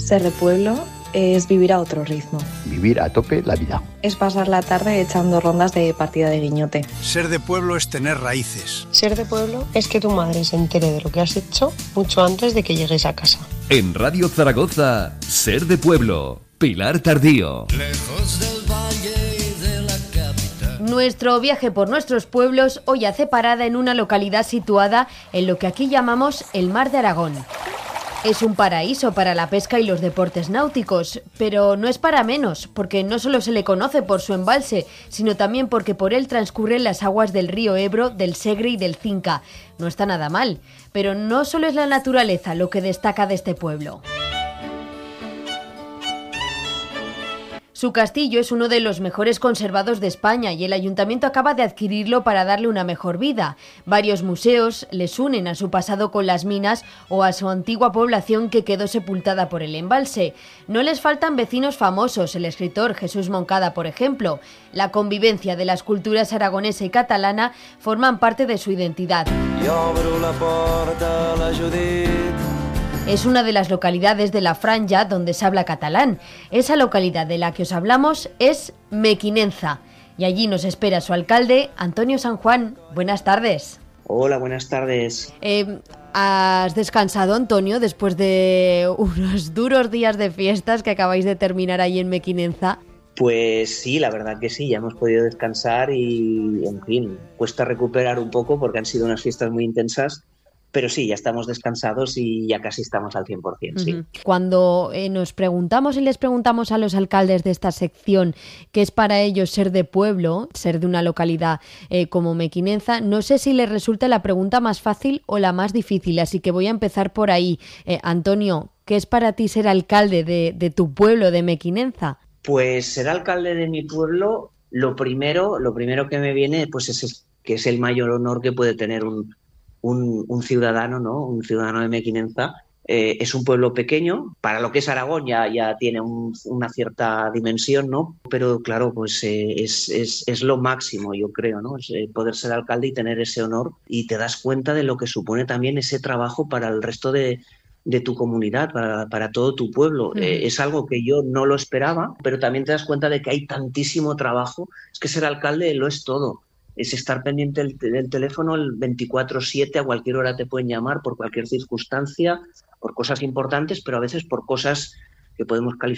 Ser de pueblo es vivir a otro ritmo. Vivir a tope la vida. Es pasar la tarde echando rondas de partida de guiñote. Ser de pueblo es tener raíces. Ser de pueblo es que tu madre se entere de lo que has hecho mucho antes de que llegues a casa. En Radio Zaragoza, Ser de pueblo, Pilar Tardío. Lejos del valle y de la capital. Nuestro viaje por nuestros pueblos hoy hace parada en una localidad situada en lo que aquí llamamos el Mar de Aragón. Es un paraíso para la pesca y los deportes náuticos, pero no es para menos, porque no solo se le conoce por su embalse, sino también porque por él transcurren las aguas del río Ebro, del Segre y del Cinca. No está nada mal, pero no solo es la naturaleza lo que destaca de este pueblo. Su castillo es uno de los mejores conservados de España y el ayuntamiento acaba de adquirirlo para darle una mejor vida. Varios museos les unen a su pasado con las minas o a su antigua población que quedó sepultada por el embalse. No les faltan vecinos famosos, el escritor Jesús Moncada, por ejemplo. La convivencia de las culturas aragonesa y catalana forman parte de su identidad. Es una de las localidades de la Franja donde se habla catalán. Esa localidad de la que os hablamos es Mequinenza. Y allí nos espera su alcalde, Antonio San Juan. Buenas tardes. Hola, buenas tardes. ¿Has descansado, Antonio, después de unos duros días de fiestas que acabáis de terminar ahí en Mequinenza? Pues sí, la verdad que sí, ya hemos podido descansar y, en fin, cuesta recuperar un poco porque han sido unas fiestas muy intensas. Pero sí, ya estamos descansados y ya casi estamos al 100%, sí. Cuando nos preguntamos y les preguntamos a los alcaldes de esta sección qué es para ellos ser de pueblo, ser de una localidad como Mequinenza, no sé si les resulta la pregunta más fácil o la más difícil, así que voy a empezar por ahí. Antonio, ¿qué es para ti ser alcalde de tu pueblo, de Mequinenza? Pues ser alcalde de mi pueblo, lo primero que me viene pues es que es el mayor honor que puede tener un ciudadano, ¿no? Un ciudadano de Mequinenza. Es un pueblo pequeño, para lo que es Aragón ya tiene una cierta dimensión, ¿no? Pero claro, pues es lo máximo, yo creo, ¿no? Es poder ser alcalde y tener ese honor, y te das cuenta de lo que supone también ese trabajo para el resto de tu comunidad, para todo tu pueblo. Es algo que yo no lo esperaba, pero también te das cuenta de que hay tantísimo trabajo. Es que ser alcalde lo es todo. Es estar pendiente del teléfono el 24/7, a cualquier hora te pueden llamar por cualquier circunstancia, por cosas importantes, pero a veces por cosas que podemos calificar